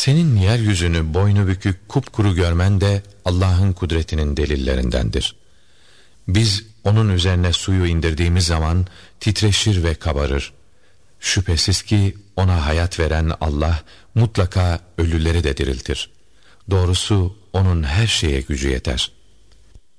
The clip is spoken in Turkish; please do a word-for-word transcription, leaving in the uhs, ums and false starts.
Senin yeryüzünü boynu bükük kupkuru görmen de Allah'ın kudretinin delillerindendir. Biz onun üzerine suyu indirdiğimiz zaman titreşir ve kabarır. Şüphesiz ki ona hayat veren Allah mutlaka ölüleri de diriltir. Doğrusu onun her şeye gücü yeter.